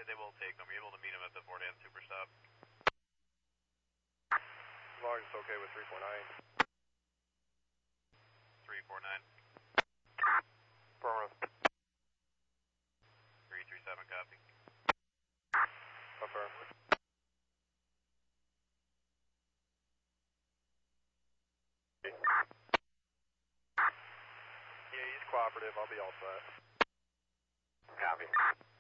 they will take them. You're able to meet them at the Fort Ann Superstop. As long as it's okay with 349. 349. Affirmative. 337, copy. Affirmative. Yeah, he's cooperative. I'll be all set. Copy.